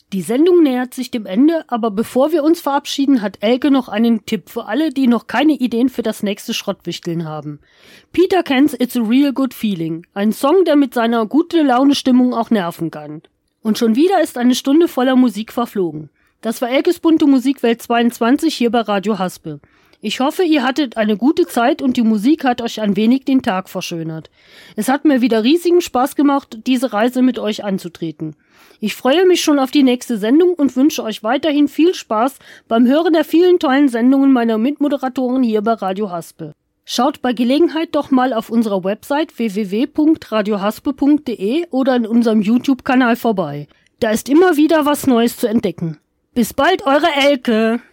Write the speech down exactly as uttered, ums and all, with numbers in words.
Die Sendung nähert sich dem Ende, aber bevor wir uns verabschieden, hat Elke noch einen Tipp für alle, die noch keine Ideen für das nächste Schrottwichteln haben. Peter Kent's It's a Real Good Feeling, ein Song, der mit seiner Gute-Laune-Stimmung auch nerven kann. Und schon wieder ist eine Stunde voller Musik verflogen. Das war Elkes bunte Musikwelt zweiundzwanzig hier bei Radio Haspe. Ich hoffe, ihr hattet eine gute Zeit und die Musik hat euch ein wenig den Tag verschönert. Es hat mir wieder riesigen Spaß gemacht, diese Reise mit euch anzutreten. Ich freue mich schon auf die nächste Sendung und wünsche euch weiterhin viel Spaß beim Hören der vielen tollen Sendungen meiner Mitmoderatoren hier bei Radio Haspe. Schaut bei Gelegenheit doch mal auf unserer Website w w w punkt radio haspe punkt d e oder in unserem YouTube-Kanal vorbei. Da ist immer wieder was Neues zu entdecken. Bis bald, eure Elke!